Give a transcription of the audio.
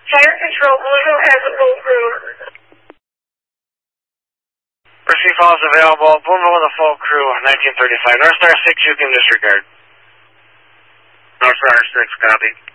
Fire Control, Louisville has a full crew. Mercy Falls available, Boonville with a full crew, 1935. North Star 6, you can disregard. North Star 6, copy.